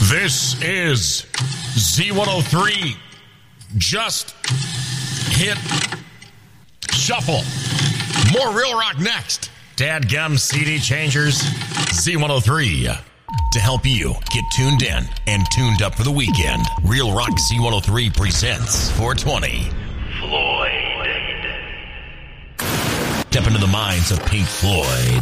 This is Z103. Just hit shuffle. More Real Rock next. Dadgum CD changers. Z103. To help you get tuned in and tuned up for the weekend, Real Rock Z103 presents 420. Floyd. Step into the minds of Pink Floyd.